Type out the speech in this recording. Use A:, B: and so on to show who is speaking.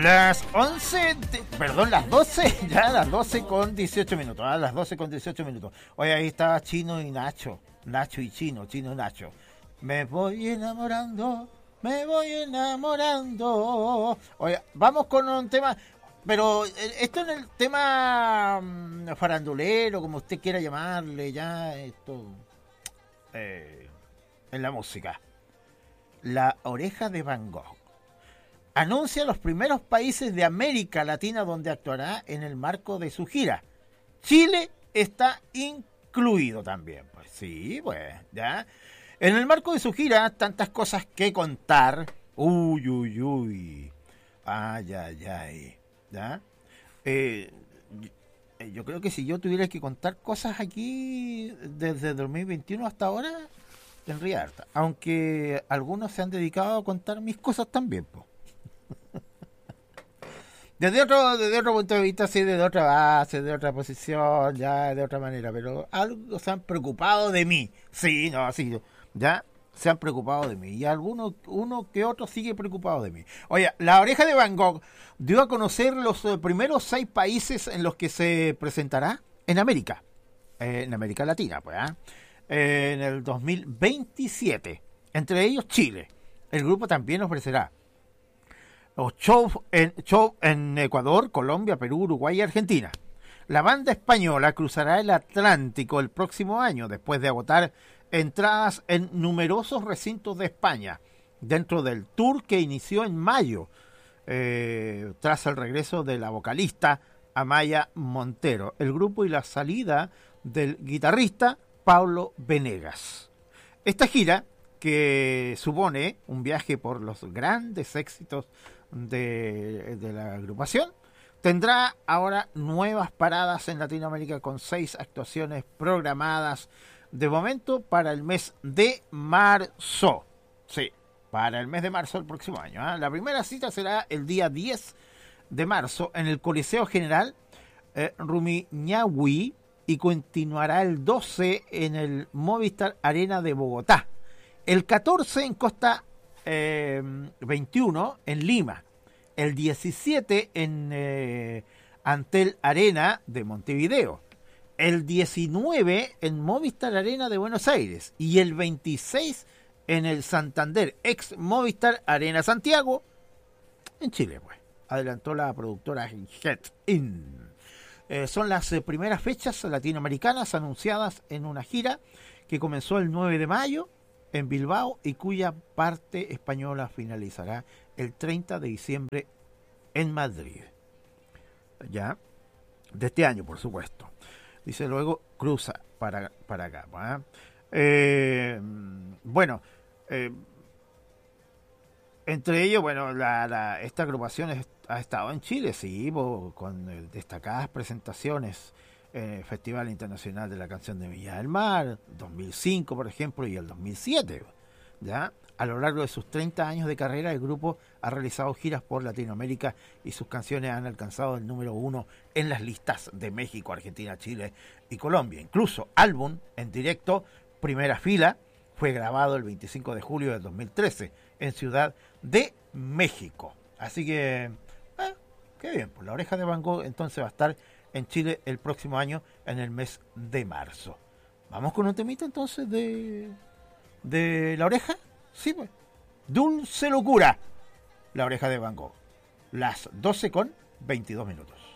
A: Las 11, perdón, las 12, ya las 12 con 18 minutos, las 12 con 18 minutos. Oye, ahí estaba Chino y Nacho, Nacho y Chino, Chino y Nacho. Me voy enamorando, me voy enamorando. Oye, vamos con un tema, pero esto en el tema farandulero, como usted quiera llamarle, ya esto, en la música. La Oreja de Van Gogh anuncia los primeros países de América Latina donde actuará en el marco de su gira. Chile está incluido también. Pues sí, pues, ya. En el marco de su gira, tantas cosas que contar. Uy, uy, uy. Ay, ay, ay. ¿Ya? Yo creo que si yo tuviera que contar cosas aquí desde 2021 hasta ahora, tendría harta. Aunque algunos se han dedicado a contar mis cosas también, pues. Desde otro punto de vista, sí, desde otra base, de otra posición, ya de otra manera, pero algo se han preocupado de mí. Sí, no, sí, ya se han preocupado de mí. Y uno que otro sigue preocupado de mí. Oye, La Oreja de Van Gogh dio a conocer los primeros 6 países en los que se presentará en América Latina, pues, en el 2027. Entre ellos Chile. El grupo también ofrecerá show en Ecuador, Colombia, Perú, Uruguay y Argentina. La banda española cruzará el Atlántico el próximo año después de agotar entradas en numerosos recintos de España, dentro del tour que inició en mayo, tras el regreso de la vocalista Amaya Montero, el grupo y la salida del guitarrista Pablo Venegas. Esta gira, que supone un viaje por los grandes éxitos de la agrupación, tendrá ahora nuevas paradas en Latinoamérica con 6 actuaciones programadas de momento para el mes de marzo. Sí, para el mes de marzo del próximo año. La primera cita será el día 10 de marzo en el Coliseo General Rumiñahui y continuará el 12 en el Movistar Arena de Bogotá. El 14 en Costa 21 en Lima, el 17 en Antel Arena de Montevideo, el 19 en Movistar Arena de Buenos Aires y el 26 en el Santander ex Movistar Arena Santiago en Chile, pues. Adelantó la productora Jet-In. Son las primeras fechas latinoamericanas anunciadas en una gira que comenzó el 9 de mayo en Bilbao y cuya parte española finalizará el 30 de diciembre en Madrid. Ya, de este año, por supuesto. Dice luego, cruza para acá. Bueno, entre ellos, bueno, esta agrupación ha estado en Chile, sí, con destacadas presentaciones en el Festival Internacional de la Canción de Viña del Mar, 2005, por ejemplo, y el 2007. ¿Ya? A lo largo de sus 30 años de carrera, el grupo ha realizado giras por Latinoamérica y sus canciones han alcanzado el número 1 en las listas de México, Argentina, Chile y Colombia. Incluso álbum en directo, Primera Fila, fue grabado el 25 de julio del 2013 en Ciudad de México. Así que, qué bien, pues La Oreja de Van Gogh entonces va a estar en Chile el próximo año en el mes de marzo. Vamos con un temita entonces de La Oreja. Sí, pues. Dulce Locura. La Oreja de Van Gogh. Las 12 con 22 minutos.